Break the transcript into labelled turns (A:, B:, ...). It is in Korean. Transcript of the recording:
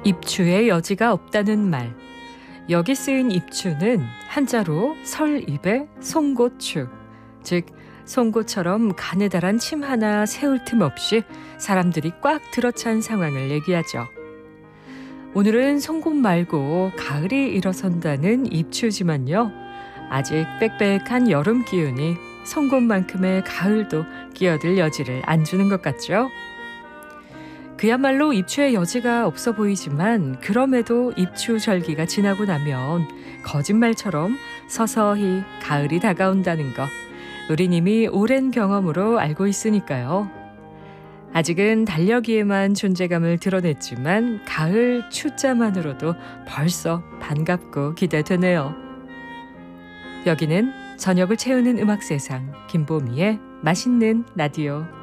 A: 입추의 여지가 없다는 말. 여기 쓰인 입추는 한자로 설입의 송곳추, 즉 송곳처럼 가느다란 침 하나 세울 틈 없이 사람들이 꽉 들어찬 상황을 얘기하죠. 오늘은 송곳 말고 가을이 일어선다는 입추지만요. 아직 빽빽한 여름 기운이 송곳만큼의 가을도 끼어들 여지를 안 주는 것 같죠. 그야말로 입추의 여지가 없어 보이지만 그럼에도 입추 절기가 지나고 나면 거짓말처럼 서서히 가을이 다가온다는 거 우린 이미 오랜 경험으로 알고 있으니까요. 아직은 달력이에만 존재감을 드러냈지만 가을 추자만으로도 벌써 반갑고 기대되네요. 여기는 저녁을 채우는 음악 세상 김보미의 맛있는 라디오.